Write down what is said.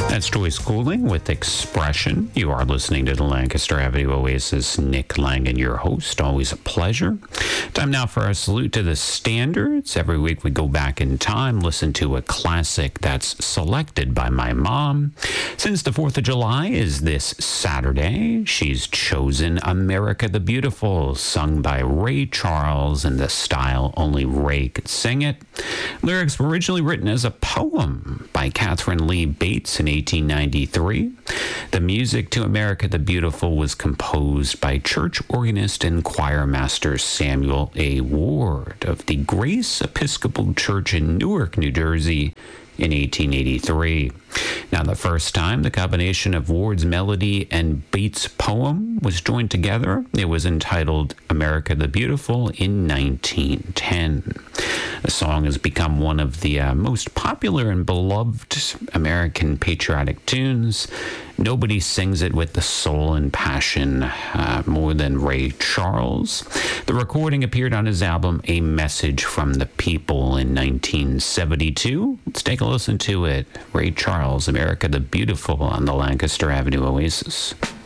That's Joyce Cooling with Expression. You are listening to the Lancaster Avenue Oasis. Nick Langan, your host. Always a pleasure. Time now for our salute to the standards. Every week we go back in time, listen to a classic that's selected by my mom. Since the 4th of July is this Saturday, she's chosen America the Beautiful, sung by Ray Charles in the style only Ray could sing it. Lyrics were originally written as a poem by Catherine Lee Bates in 1893. The music to America the Beautiful was composed by church organist and choir master Samuel A. Ward of the Grace Episcopal Church in Newark, New Jersey in 1883. Now, the first time the combination of Ward's melody and Bates' poem was joined together, it was entitled America the Beautiful in 1910. The song has become one of the most popular and beloved American patriotic tunes. Nobody sings it with the soul and passion more than Ray Charles. The recording appeared on his album A Message from the People in 1972. Let's take a listen to it. Ray Charles, America the Beautiful on the Lancaster Avenue Oasis.